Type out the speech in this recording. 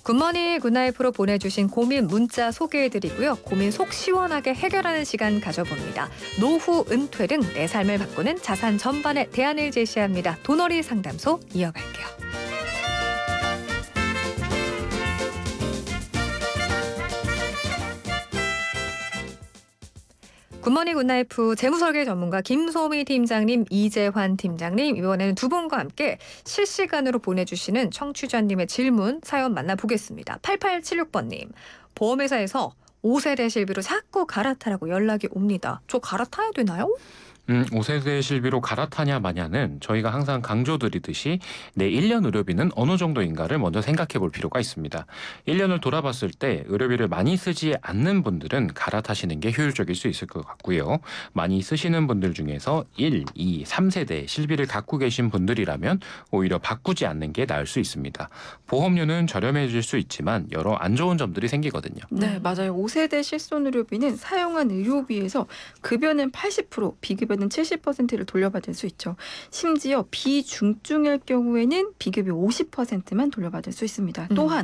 굿모닝 굿나잇프로 보내주신 고민 문자 소개해드리고요. 고민 속 시원하게 해결하는 시간 가져봅니다. 노후, 은퇴 등 내 삶을 바꾸는 자산 전반에 대안을 제시합니다. 도너리 상담소 이어갈게요. 굿모닝 굿나잇프 재무설계 전문가 김소미 팀장님, 이재환 팀장님, 이번에는 두 분과 함께 실시간으로 보내주시는 청취자님의 질문, 사연 만나보겠습니다. 8876번님, 보험회사에서 5세대 실비로 자꾸 갈아타라고 연락이 옵니다. 저 갈아타야 되나요? 5세대 실비로 갈아타냐 마냐는 저희가 항상 강조드리듯이 내 1년 의료비는 어느 정도인가를 먼저 생각해 볼 필요가 있습니다. 1년을 돌아봤을 때 의료비를 많이 쓰지 않는 분들은 갈아타시는 게 효율적일 수 있을 것 같고요. 많이 쓰시는 분들 중에서 1, 2, 3세대 실비를 갖고 계신 분들이라면 오히려 바꾸지 않는 게 나을 수 있습니다. 보험료는 저렴해질 수 있지만 여러 안 좋은 점들이 생기거든요. 네, 맞아요. 5세대 실손의료비는 사용한 의료비에서 급여는 80%, 비급여는 70%를 돌려받을 수 있죠. 심지어 비중증일 경우에는 비급여 50%만 돌려받을 수 있습니다. 또한